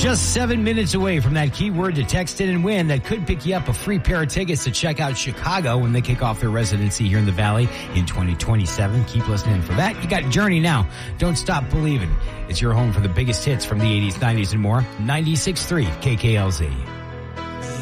Just 7 minutes away from that keyword to text in and win that could pick you up a free pair of tickets to check out Chicago when they kick off their residency here in the Valley in 2027. Keep listening for that. You got Journey now. Don't stop believing. It's your home for the biggest hits from the 80s, 90s, and more. 96.3 KKLZ.